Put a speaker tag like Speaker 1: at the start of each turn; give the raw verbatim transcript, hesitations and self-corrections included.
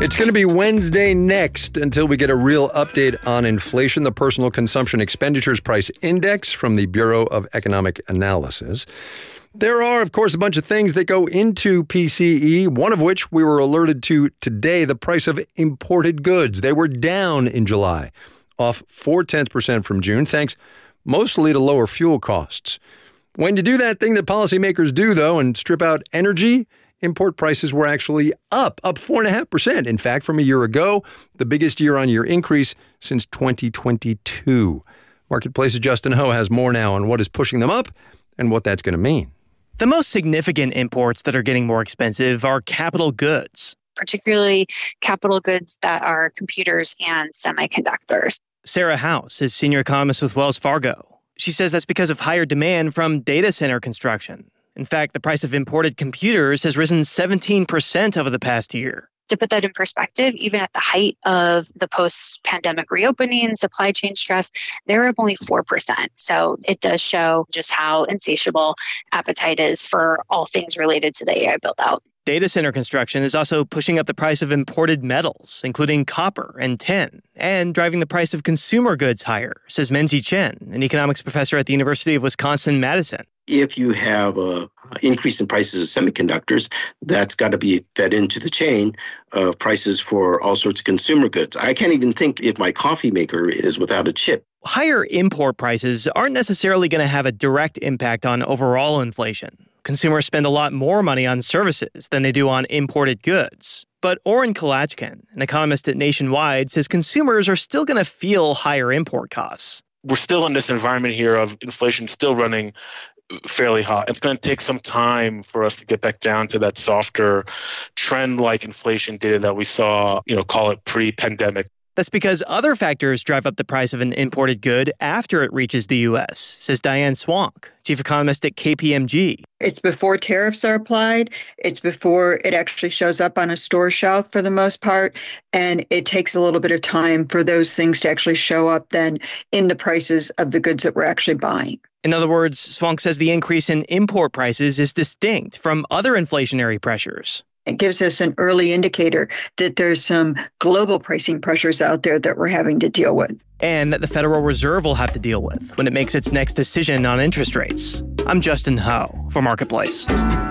Speaker 1: It's going to be Wednesday next until we get a real update on inflation, the Personal Consumption Expenditures Price Index from the Bureau of Economic Analysis. There are, of course, a bunch of things that go into P C E, one of which we were alerted to today, the price of imported goods. They were down in July, off four tenths percent from June, thanks mostly to lower fuel costs. When you do that thing that policymakers do, though, and strip out energy, import prices were actually up, up four point five percent. In fact, from a year ago, the biggest year-on-year increase since twenty twenty-two. Marketplace's Justin Ho has more now on what is pushing them up and what that's going to mean.
Speaker 2: The most significant imports that are getting more expensive are capital goods.
Speaker 3: Particularly capital goods that are computers and semiconductors.
Speaker 2: Sarah House is senior economist with Wells Fargo. She says that's because of higher demand from data center construction. In fact, the price of imported computers has risen seventeen percent over the past year.
Speaker 3: To put that in perspective, even at the height of the post-pandemic reopening, supply chain stress, they're up only four percent. So it does show just how insatiable appetite is for all things related to the A I build-out.
Speaker 2: Data center construction is also pushing up the price of imported metals, including copper and tin, and driving the price of consumer goods higher, says Menzi Chen, an economics professor at the University of Wisconsin-Madison.
Speaker 4: If you have an increase in prices of semiconductors, that's got to be fed into the chain of prices for all sorts of consumer goods. I can't even think if my coffee maker is without a chip.
Speaker 2: Higher import prices aren't necessarily going to have a direct impact on overall inflation. Consumers spend a lot more money on services than they do on imported goods. But Oren Kalachkin, an economist at Nationwide, says consumers are still going to feel higher import costs.
Speaker 5: We're still in this environment here of inflation still running fairly hot. It's going to take some time for us to get back down to that softer trend-like inflation data that we saw, you know, call it pre-pandemic.
Speaker 2: That's because other factors drive up the price of an imported good after it reaches the U S, says Diane Swank, chief economist at K P M G.
Speaker 6: It's before tariffs are applied. It's before it actually shows up on a store shelf for the most part. And it takes a little bit of time for those things to actually show up then in the prices of the goods that we're actually buying.
Speaker 2: In other words, Swank says the increase in import prices is distinct from other inflationary pressures.
Speaker 6: It gives us an early indicator that there's some global pricing pressures out there that we're having to deal with.
Speaker 2: And that the Federal Reserve will have to deal with when it makes its next decision on interest rates. I'm Justin Ho for Marketplace.